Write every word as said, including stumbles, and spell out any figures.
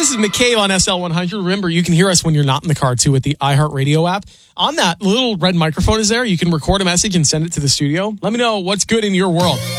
this is McCabe on S L one hundred. Remember, you can hear us when you're not in the car, too, with the iHeartRadio app. On that little red microphone is there. You can record a message and send it to the studio. Let me know what's good in your world.